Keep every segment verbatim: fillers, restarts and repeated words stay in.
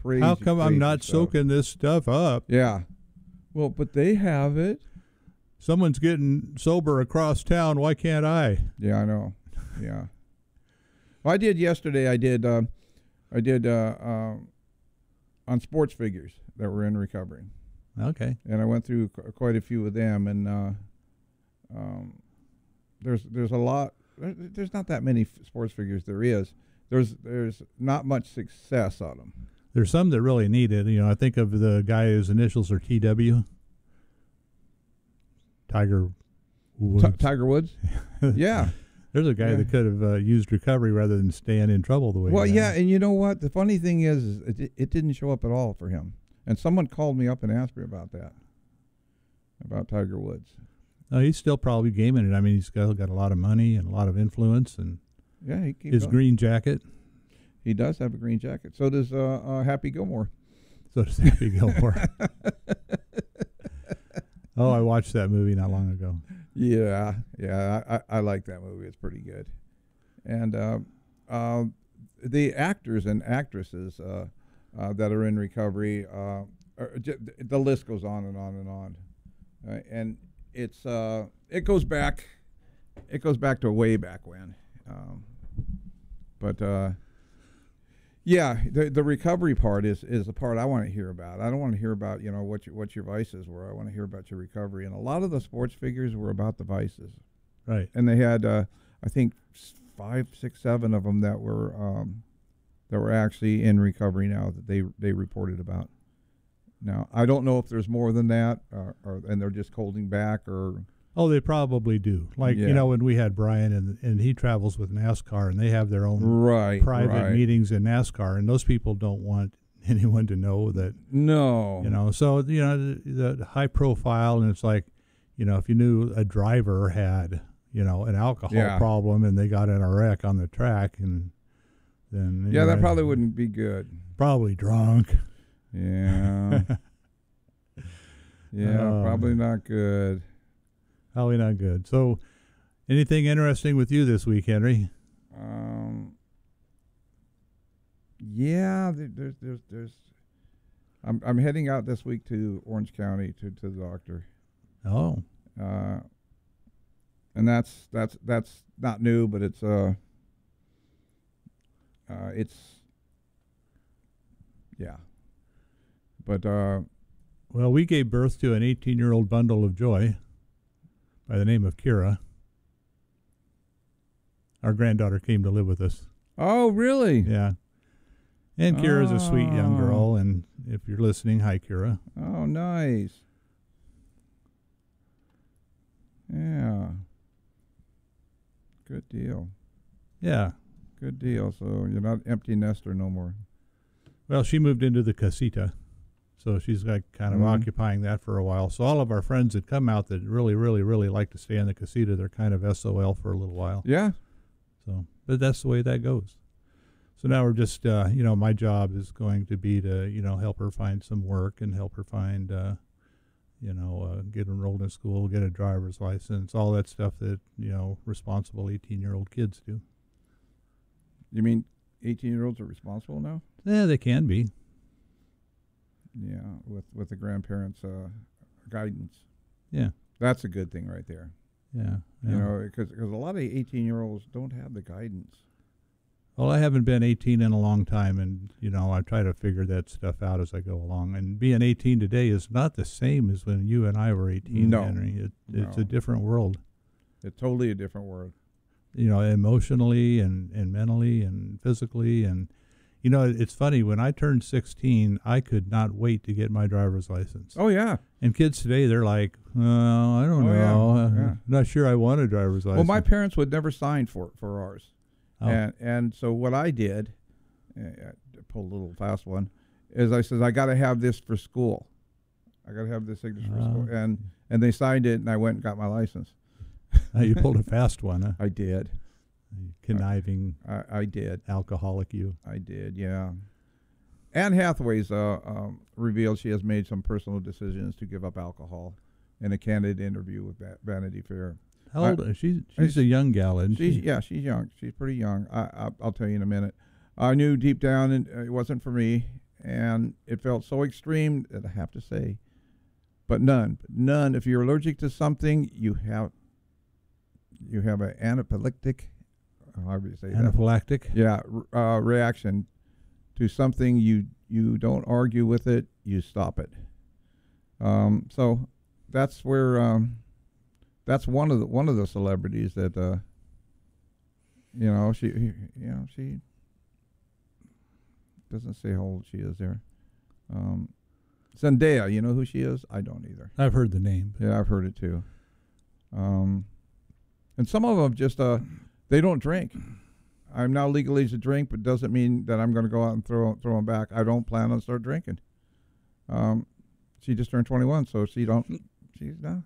crazy. How come I'm crazy not stuff. soaking this stuff up? Yeah. Well, but they have it. Someone's getting sober across town. Why can't I? Yeah, I know. Yeah. Well, I did yesterday. I did. Uh, I did uh, uh, on sports figures that were in recovery. Okay. And I went through qu- quite a few of them, and uh, um, there's there's a lot. There, there's not that many f- sports figures. There is. There's there's not much success on them. There's some that really need it. You know, I think of the guy whose initials are T W. Tiger Woods. T- Tiger Woods. Yeah. There's a guy Yeah. that could have uh, used recovery rather than staying in trouble the way. Well, he yeah, has. and you know what? The funny thing is, is it, it didn't show up at all for him. And someone called me up and asked me about that, about Tiger Woods. No, he's still probably gaming it. I mean, he's got, got a lot of money and a lot of influence, and Yeah, he keeps his going. green jacket. He does have a green jacket. So does uh, uh, Happy Gilmore. So does Happy Gilmore. Oh, I watched that movie not long ago. Yeah, yeah, I, I, I like that movie. It's pretty good. And uh, uh, the actors and actresses uh, uh, that are in recovery, uh, are j- the list goes on and on and on. Uh, and it's uh, it goes back, it goes back to way back when. Um, but uh, yeah, the the recovery part is is the part I want to hear about. I don't want to hear about, you know, what your what your vices were. I want to hear about your recovery. And a lot of the sports figures were about the vices. Right. And they had, uh, I think, s- five, six, seven of them that were um, that were actually in recovery now that they they reported about. Now, I don't know if there's more than that, uh, or and they're just holding back, or Oh, they probably do. Like, Yeah. you know, when we had Brian, and and he travels with NASCAR, and they have their own right private right. meetings in NASCAR, and those people don't want anyone to know that, No, you know. So, you know, the, the high profile, and it's like, you know, if you knew a driver had, you know, an alcohol Yeah. problem and they got in a wreck on the track, and then yeah, you that know, probably wouldn't be good. probably drunk. Yeah, yeah, Oh. probably not good. Probably not good. So, anything interesting with you this week, Henry? Um, yeah, there, there's, there's, there's. I'm, I'm heading out this week to Orange County to, to the doctor, Oh, uh, and that's that's that's not new, but it's uh, uh, it's, yeah, but uh, well, we gave birth to an eighteen-year-old bundle of joy by the name of Kira. Our granddaughter came to live with us. oh really? Yeah. And Kira's a sweet young Oh. girl, and if you're listening, hi, Kira. Oh, nice. Yeah. Good deal. Yeah. Good deal. So you're not empty nester no more. Well, she moved into the casita, so she's like kind of Mhm. occupying that for a while. So all of our friends that come out that really, really, really like to stay in the casita, they're kind of S O L for a little while. Yeah. So, but that's the way that goes. So now we're just, uh, you know, my job is going to be to, you know, help her find some work and help her find, uh, you know, uh, get enrolled in school, get a driver's license, all that stuff that, you know, responsible eighteen-year-old kids do. You mean eighteen-year-olds are responsible now? Yeah, they can be. Yeah, with with the grandparents' uh, guidance. Yeah, That's a good thing right there. yeah. You yeah. know, because a lot of eighteen-year-olds don't have the guidance. Well, I haven't been eighteen in a long time, and, you know, I try to figure that stuff out as I go along. And being eighteen today is not the same as when you and I were eighteen, No. Henry. It, it's No. a different world, It's totally a different world. you know, emotionally and, and mentally and physically. And, you know, it's funny, when I turned sixteen, I could not wait to get my driver's license. Oh, yeah. And kids today, they're like, well, I don't Oh, yeah, know. Uh, yeah. Not sure I want a driver's license. Well, my parents would never sign for for ours. Oh. And and so what I did, uh, to pull a little fast one, is I said I got to have this for school. I got to have this signature for school, Oh. and and they signed it, and I went and got my license. Uh, you pulled a fast one, huh? I did. Conniving I, I did. alcoholic you. I did. Yeah. Anne Hathaway's uh, um, revealed she has made some personal decisions to give up alcohol in a candid interview with Va- Vanity Fair. How old? I- is she? She's a young gal, isn't She's she? yeah, she's young. She's pretty young. I, I I'll tell you in a minute. I knew deep down and uh, it wasn't for me, and it felt so extreme that I have to say, but none, none. If you're allergic to something, you have you have an anaphylactic, how do you say that? Anaphylactic. Yeah, uh, reaction to something. You you don't argue with it. You stop it. Um, so that's where um, that's one of the one of the celebrities that uh, you know she you know she doesn't say how old she is there. Um, Zendaya, you know who she is? I don't either. I've heard the name. Yeah, I've heard it too. Um, and some of them just uh, they don't drink. I'm now legally to drink, but doesn't mean that I'm going to go out and throw throw them back. I don't plan on start drinking. Um, she just turned twenty-one, so she don't. She's not.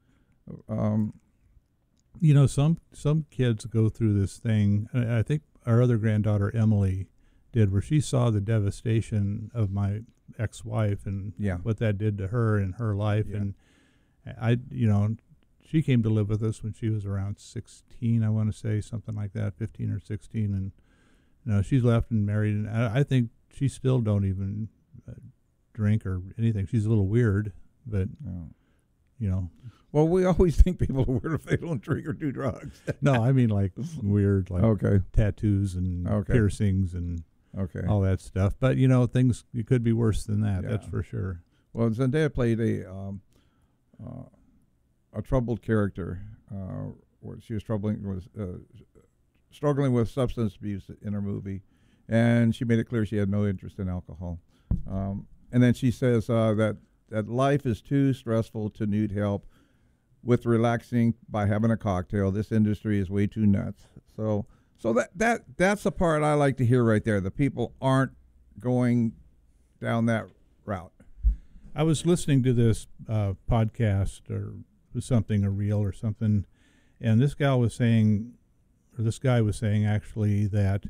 Um, You know, some some kids go through this thing. I I think our other granddaughter Emily did, where she saw the devastation of my ex-wife and Yeah. what that did to her in her life. Yeah. And I, you know, she came to live with us when she was around sixteen, I want to say, something like that, fifteen or sixteen. And, you know, she's left and married. And I, I think she still don't even uh, drink or anything. She's a little weird, but, no. you know. Well, we always think people are weird if they don't drink or do drugs. No, I mean like weird, like Okay. tattoos and Okay. piercings and Okay. all that stuff. But, you know, things, it could be worse than that, Yeah. that's for sure. Well, Zendaya played a um, uh, a troubled character. Uh, where she was troubling was uh, struggling with substance abuse in her movie, and she made it clear she had no interest in alcohol. Um, and then she says uh, that that life is too stressful to need help with relaxing by having a cocktail. This industry is way too nuts. So, so that that that's the part I like to hear right there. The people aren't going down that route. I was listening to this uh, podcast or something, a reel or something, and this gal was saying, or this guy was saying actually, that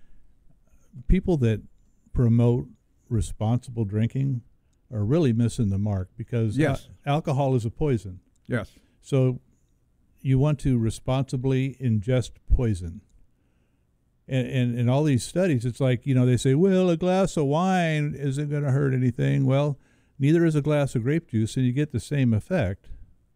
people that promote responsible drinking are really missing the mark, because Yes. al- alcohol is a poison. Yes. So you want to responsibly ingest poison. And, and in all these studies, it's like, you know, they say, well, a glass of wine isn't going to hurt anything. Well, neither is a glass of grape juice, and you get the same effect.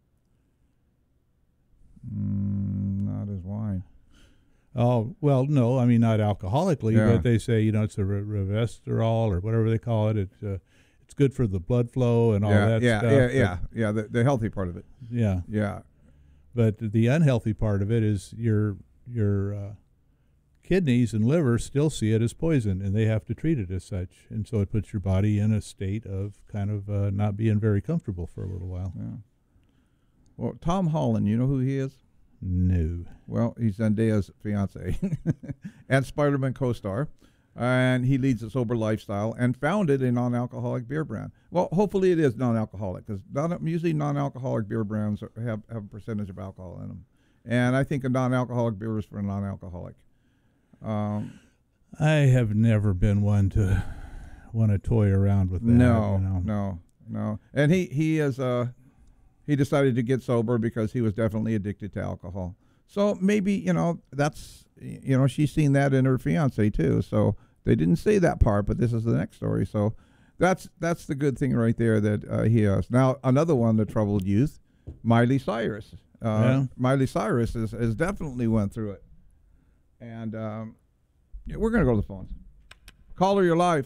Mm, not as wine. Oh, well, no, I mean, not alcoholically, Yeah. but they say, you know, it's a re- resveratrol or whatever they call it. It's, uh, it's good for the blood flow and all yeah, that yeah, stuff. yeah, but- yeah, yeah. The, the healthy part of it. Yeah. Yeah. But the unhealthy part of it is your your uh, kidneys and liver still see it as poison, and they have to treat it as such. And so it puts your body in a state of kind of uh, not being very comfortable for a little while. Yeah. Well, Tom Holland, you know who he is? No. Well, he's Zendaya's fiance and Spider-Man co-star, and he leads a sober lifestyle and founded a non-alcoholic beer brand. Well, hopefully it is non-alcoholic, because non- usually non-alcoholic beer brands are, have, have a percentage of alcohol in them. And I think a non-alcoholic beer is for a non-alcoholic. Um, I have never been one to want to toy around with that. no, you know. no, no. And he, he is uh, he decided to get sober because he was definitely addicted to alcohol. So maybe, you know, that's, you know, she's seen that in her fiance too. So they didn't say that part, but this is the next story. So that's that's the good thing right there that uh, he has. Now, another one, the troubled youth, Miley Cyrus. Uh, Yeah. Miley Cyrus has, has definitely went through it. And um, yeah, we're going to go to the phones. Caller, you're live.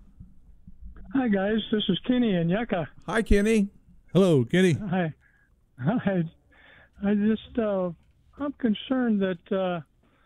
Hi, guys. This is Kenny in Yucca. Hi, Kenny. Hello, Kenny. Hi. Hi. I just, uh, I'm concerned that uh,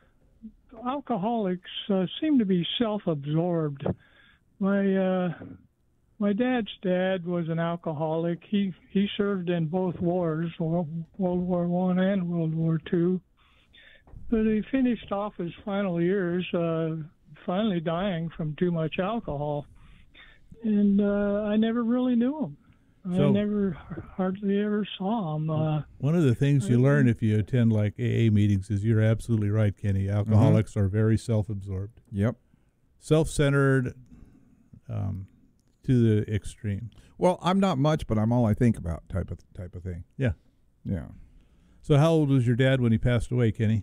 alcoholics uh, seem to be self-absorbed. My uh, my dad's dad was an alcoholic. He he served in both wars, World War One and World War Two. But he finished off his final years, uh, finally dying from too much alcohol. And uh, I never really knew him. So- I never hardly ever saw him. Uh, One of the things you learn if you attend like A A meetings is you're absolutely right, Kenny. Alcoholics are very self-absorbed, Yep. self-centered um, to the extreme. Well, I'm not much, but I'm all I think about type of type of thing. Yeah. Yeah. So how old was your dad when he passed away, Kenny?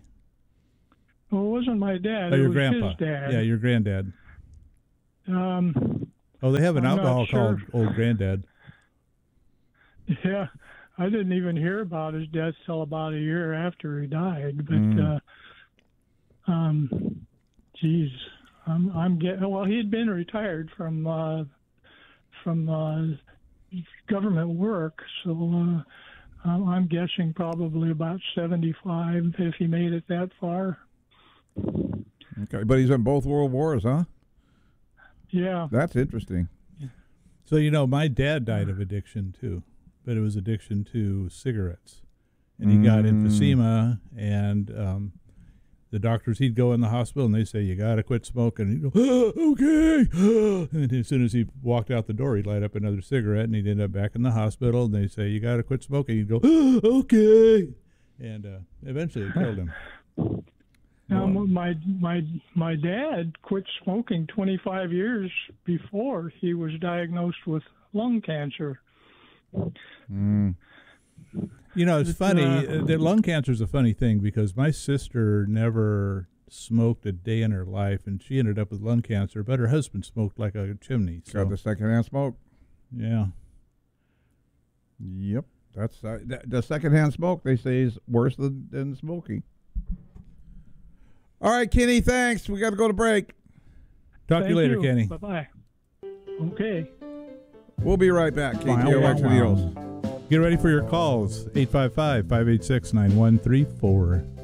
well, it wasn't my dad. Oh, it your was grandpa. his dad. Yeah, your granddad. Um, Oh, they have an I'm not alcohol called sure. Old Granddad. Yeah, I didn't even hear about his death till about a year after he died. But, Mm. uh, um, geez, I'm, I'm getting. Well, he had been retired from uh, from uh, government work, so uh, I'm I'm guessing probably about seventy-five if he made it that far. Okay, but he's in both World Wars, huh? Yeah. That's interesting. So, you know, my dad died of addiction too, but it was addiction to cigarettes. And he got Mm. emphysema, and um, the doctors, he'd go in the hospital and they say, you got to quit smoking. He'd go, oh, okay. And as soon as he walked out the door, he'd light up another cigarette and he'd end up back in the hospital. And they'd say, you got to quit smoking. He'd go, oh, okay. And uh, eventually it killed him. Now, my my my dad quit smoking twenty-five years before he was diagnosed with lung cancer. Mm. You know, it's It's, funny. uh, Uh, the lung cancer is a funny thing because my sister never smoked a day in her life, and she ended up with lung cancer, but her husband smoked like a chimney. So, Got the secondhand smoke. yeah. Yep, that's uh, th- the secondhand smoke. They say is worse than, than smoking. All right, Kenny. Thanks. We got to go to break. Talk to you later, Kenny. Bye bye. Okay. We'll be right back. K T Wow, O wow, X wow. Videos. Get ready for your calls. eight five five, five eight six, nine one three four.